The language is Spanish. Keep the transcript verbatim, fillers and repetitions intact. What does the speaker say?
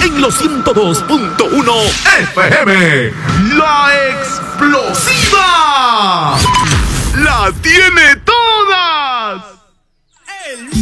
en los ciento dos punto uno F M. La explosiva la tiene todas. El